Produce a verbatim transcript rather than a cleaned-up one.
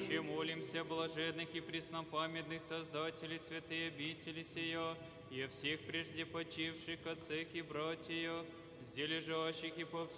Еще молимся, блаженных и преснопамятных создателей святые обители сия, и о всех прежде почивших отцах и братьях, здесь лежащих и повсюду